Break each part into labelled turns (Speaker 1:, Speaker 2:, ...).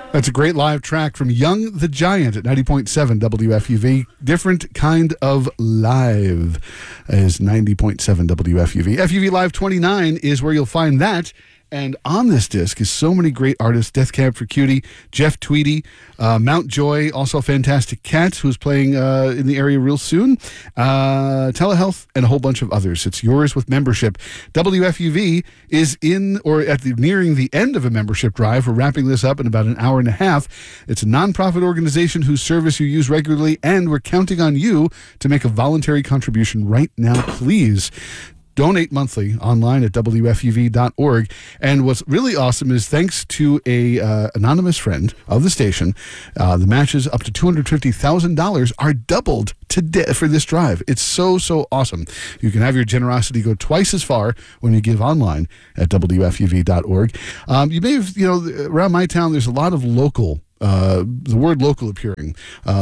Speaker 1: That's a great live track from Young the Giant at 90.7 WFUV. Different kind of live is 90.7 WFUV. FUV Live 29 is where you'll find that. And on this disc is so many great artists: Death Cab for Cutie, Jeff Tweedy, Mount Joy, also Fantastic Cat, who's playing in the area real soon, Telehealth, and a whole bunch of others. It's yours with membership. WFUV is nearing the end of a membership drive. We're wrapping this up in about an hour and a half. It's a nonprofit organization whose service you use regularly, and we're counting on you to make a voluntary contribution right now. Please donate monthly online at WFUV.org. And what's really awesome is, thanks to a anonymous friend of the station, the matches up to $250,000 are doubled today for this drive. It's so awesome. You can have your generosity go twice as far when you give online at WFUV.org. You may have, around my town, there's a lot of local the word local appearing,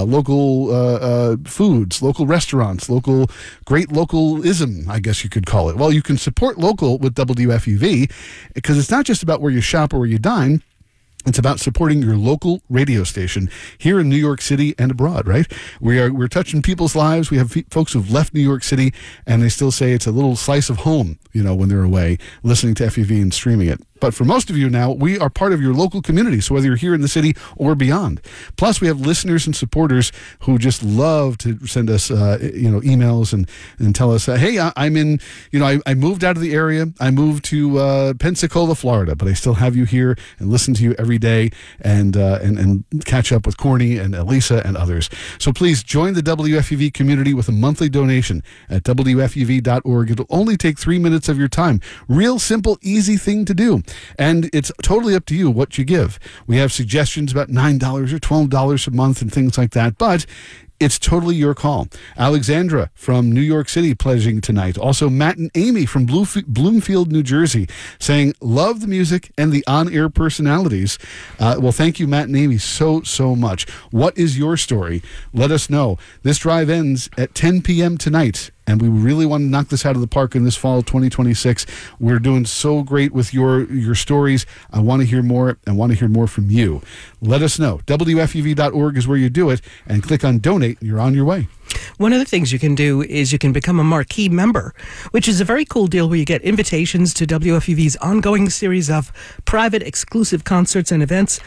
Speaker 1: local foods, local restaurants, great localism, I guess you could call it. Well, you can support local with WFUV, because it's not just about where you shop or where you dine. It's about supporting your local radio station here in New York City and abroad, right? We're touching people's lives. We have folks who've left New York City, and they still say it's a little slice of home, when they're away listening to FUV and streaming it. But for most of you now, we are part of your local community, so whether you're here in the city or beyond. Plus, we have listeners and supporters who just love to send us, emails and tell us, hey, I'm in, I moved out of the area. I moved to Pensacola, Florida, but I still have you here and listen to you every day and catch up with Corny and Elisa and others. So please join the WFUV community with a monthly donation at WFUV.org. It'll only take 3 minutes of your time. Real simple, easy thing to do. And it's totally up to you what you give. We have suggestions about $9 or $12 a month and things like that, but it's totally your call. Alexandra from New York City pledging tonight. Also, Matt and Amy from Bloomfield, New Jersey, saying, love the music and the on-air personalities. Well, thank you, Matt and Amy, so much. What is your story? Let us know. This drive ends at 10 p.m. tonight, and we really want to knock this out of the park in this fall 2026. We're doing so great with your stories. I want to hear more. I want to hear more from you. Let us know. WFUV.org is where you do it, and click on donate. You're on your way.
Speaker 2: One of the things you can do is you can become a marquee member, which is a very cool deal where you get invitations to WFUV's ongoing series of private exclusive concerts and events.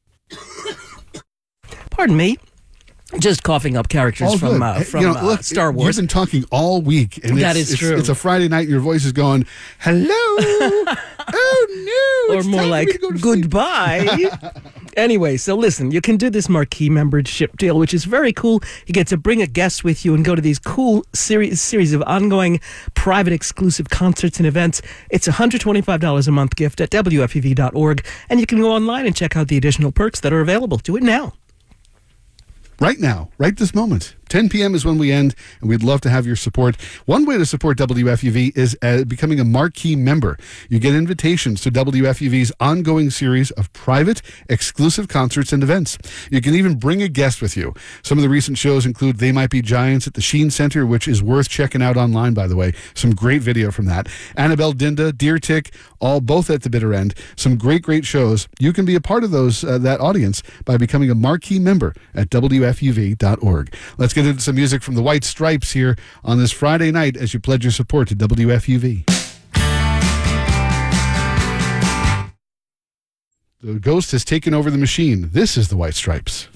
Speaker 2: Pardon me. Just coughing up characters from Star Wars.
Speaker 1: You've been talking all week. And
Speaker 2: that is true.
Speaker 1: It's a Friday night and your voice is going, hello. Oh, no.
Speaker 2: Or more like, goodbye. Anyway, so listen, you can do this marquee membership deal, which is very cool. You get to bring a guest with you and go to these cool series of ongoing private exclusive concerts and events. It's a $125 a month gift at WFUV.org, and you can go online and check out the additional perks that are available. Do it now.
Speaker 1: Right now, right this moment. 10 p.m. is when we end, and we'd love to have your support. One way to support WFUV is becoming a marquee member. You get invitations to WFUV's ongoing series of private, exclusive concerts and events. You can even bring a guest with you. Some of the recent shows include They Might Be Giants at the Sheen Center, which is worth checking out online, by the way. Some great video from that. Annabelle Dinda, Deer Tick, both at the bitter end. Some great shows. You can be a part of that audience by becoming a marquee member at WFUV.org. Let's get into some music from the White Stripes here on this Friday night as you pledge your support to WFUV. The ghost has taken over the machine. This is the White Stripes.